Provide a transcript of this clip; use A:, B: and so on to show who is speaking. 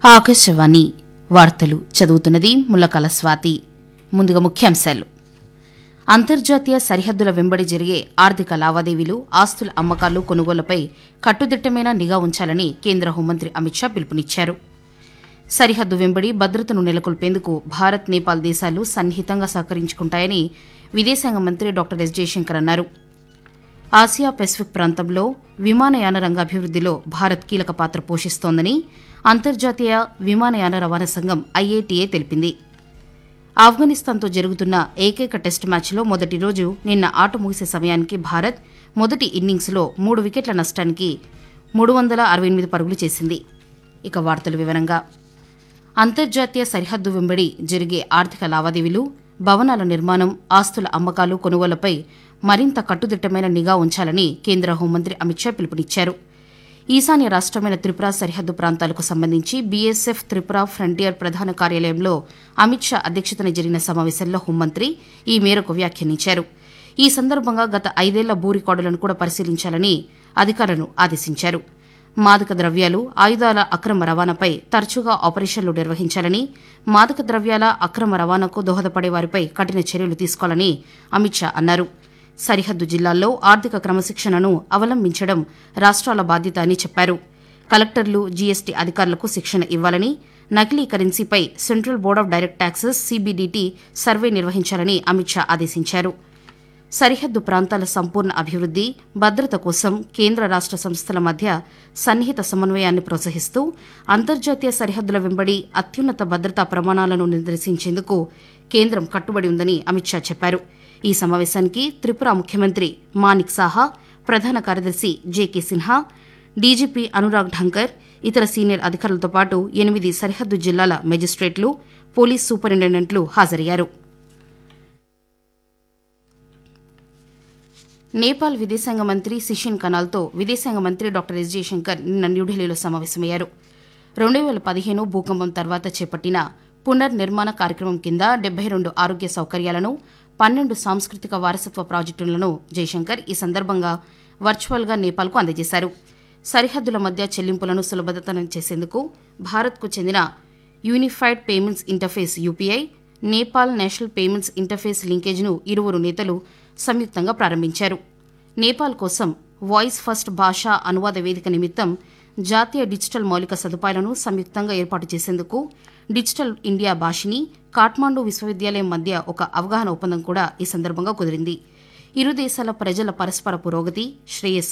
A: ఆకాశవాణి వార్తలు చదువుతున్నది ముల్లకాల స్వాతి. ముందుగా ముఖ్యాంశాలు. అంతర్జాతీయ సరిహద్దుల వెంబడి జరిగే ఆర్థిక లావాదేవీలు, ఆస్తుల అమ్మకాలు, కొనుగోళ్లపై కట్టుదిట్టమైన నిఘా ఉంచాలని కేంద్ర హోంమంత్రి అమిత్ షా పిలుపునిచ్చారు. సరిహద్దు వెంబడి భద్రతను నెలకొల్పేందుకు భారత్, నేపాల్ దేశాలు సన్నిహితంగా సహకరించుకుంటాయని విదేశాంగ మంత్రి డాక్టర్ ఎస్ జయశంకర్ అన్నారు. ఆసియా పెసిఫిక్ ప్రాంతంలో విమానయాన రంగ అభివృద్దిలో భారత్ కీలక పాత్ర పోషిస్తోందని అంతర్జాతీయ విమానయాన రవాణా సంఘం ఐఏటీఏ తెలిపింది. ఆఫ్ఘనిస్తాన్తో జరుగుతున్న ఏకైక టెస్టు మ్యాచ్లో మొదటి రోజు నిన్న ఆట ముగిసే సమయానికి భారత్ మొదటి ఇన్నింగ్స్లో 3 వికెట్ల నష్టానికి 368 పరుగులు చేసింది. ఇక వార్తల వివరంగా. అంతర్జాతీయ సరిహద్దు వెంబడి జరిగే ఆర్థిక లావాదేవీలు, భవనాల నిర్మాణం, ఆస్తుల అమ్మకాలు, కొనుగోళ్లపై మరింత కట్టుదిట్టమైన నిఘా ఉంచాలని కేంద్ర హోంమంత్రి అమిత్ షా పిలుపునిచ్చారు. ఈశాన్య రాష్టమైన త్రిపుర సరిహద్దు ప్రాంతాలకు సంబంధించి బీఎస్ఎఫ్ త్రిపుర ఫ్రంటియర్ ప్రధాన కార్యాలయంలో అమిత్ షా అధ్యక్షతన జరిగిన సమావేశంలో హోంమంత్రి ఈ మేరకు వ్యాఖ్యానించారు. ఈ సందర్భంగా గత 5 ఏళ్ల భూ రికార్డులను కూడా పరిశీలించాలని అధికారులను ఆదేశించారు. మాదక ద్రవ్యాలు, ఆయుధాల అక్రమ రవాణాపై తరచుగా ఆపరేషన్లు నిర్వహించాలని, మాదక ద్రవ్యాల అక్రమ రవాణాకు దోహదపడే వారిపై కఠిన చర్యలు తీసుకోవాలని అమిత్ షా అన్నారు. సరిహద్దు జిల్లాల్లో ఆర్థిక క్రమశిక్షణను అవలంబించడం రాష్ట్రాల బాధ్యత అని చెప్పారు. కలెక్టర్లు, జీఎస్టీ అధికారులకు శిక్షణ ఇవ్వాలని, నకిలీ కరెన్సీపై central board of direct taxes CBDT survey నిర్వహించాలని అమిత్ షా ఆదేశించారు. సరిహద్దు ప్రాంతాల సంపూర్ణ అభివృద్ది, భద్రత కోసం కేంద్ర రాష్ట సంస్థల మధ్య సన్నిహిత సమన్వయాన్ని ప్రోత్సహిస్తూ అంతర్జాతీయ సరిహద్దుల వెంబడి అత్యున్నత భద్రతా ప్రమాణాలను నిర్దేశించేందుకు కేంద్రం కట్టుబడి ఉందని అమిత్ షా చెప్పారు. ఈ సమావేశానికి త్రిపుర ముఖ్యమంత్రి మానిక్ సాహా, ప్రధాన కార్యదర్శి జేకే సిన్హా, డీజీపీ అనురాగ్ ఢంకర్, ఇతర సీనియర్ అధికారులతో పాటు 8 సరిహద్దు జిల్లాల మెజిస్ట్రేట్లు, పోలీస్ సూపరింటెండెంట్లు హాజరయ్యారు. నేపాల్ విదేశాంగ మంత్రి సిషిన్ కనాల్తో విదేశాంగ మంత్రి డాక్టర్ ఎస్ జయశంకర్ నిన్న న్యూఢిల్లీలో సమావేశమయ్యారు. 2015 భూకంపం తర్వాత చేపట్టిన పునర్నిర్మాణ కార్యక్రమం కింద 72 ఆరోగ్య సౌకర్యాలను, 12 సాంస్కృతిక వారసత్వ ప్రాజెక్టులను జయశంకర్ ఈ సందర్భంగా వర్చువల్గా నేపాల్కు అందజేశారు. సరిహద్దుల మధ్య చెల్లింపులను సులభతరం చేసేందుకు భారత్కు చెందిన unified payments interface UPI, Nepal national payments interface లింకేజ్ను ఇరువురు నేతలు సంయుక్తంగా ప్రారంభించారు. నేపాల్ కోసం వాయిస్ ఫస్ట్ భాషా అనువాద వేదిక నిమిత్తం జాతీయ డిజిటల్ మౌలిక సదుపాయాలను సంయుక్తంగా ఏర్పాటు చేసేందుకు డిజిటల్ ఇండియా భాషిని, కాఠ్మాండు విశ్వవిద్యాలయం మధ్య ఒక అవగాహన ఒప్పందం కూడా ఈ సందర్భంగా కుదిరింది. ఇరు దేశాల ప్రజల పరస్పర పురోగతి, శ్రేయస్సు